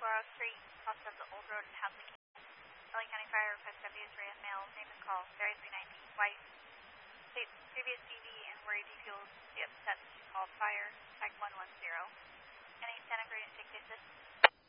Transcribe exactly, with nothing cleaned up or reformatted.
Saguaro Street, cross of the Old Road in Hadley. L A County Fire request deputies for male, name and call, Ferry three nineteen, wife. State previous D V and worry defuels, the upset, she called fire, tag one one zero. Any Santa Cruz take this?